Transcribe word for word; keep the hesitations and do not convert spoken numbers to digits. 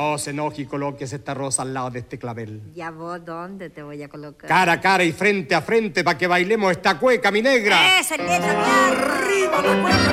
No se enoje y coloques esta rosa al lado de este clavel. ¿Ya vos dónde te voy a colocar? Cara a cara y frente a frente para que bailemos esta cueca, mi negra. ¡Esa, esa, esa! ¡Arriba la cueca!